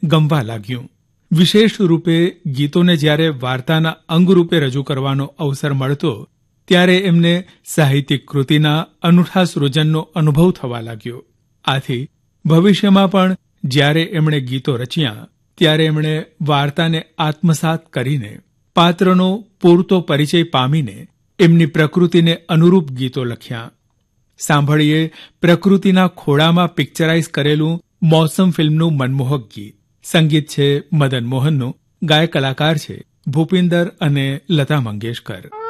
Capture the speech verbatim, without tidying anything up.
ગમવા લાગ્યું. વિશેષ રૂપે ગીતોને જ્યારે વાર્તાના અંગરૂપે રજૂ કરવાનો અવસર મળતો ત્યારે એમને સાહિત્યિક કૃતિના અનૂઠા સૃજનનો અનુભવ થવા લાગ્યો. આથી ભવિષ્યમાં પણ જ્યારે એમણે ગીતો રચ્યા ત્યારે એમણે વાર્તાને આત્મસાત કરીને પાત્રનો પૂરતો પરિચય પામીને એમની પ્રકૃતિને અનુરૂપ ગીતો લખ્યા. સાંભળીએ પ્રકૃતિના ખોળામાં પિક્ચરાઇઝ કરેલું મોસમ ફિલ્મનું મનમોહક ગીત. સંગીત છે મદન મોહનનું, ગાયક કલાકાર છે ભૂપિન્દર અને લતા મંગેશકર.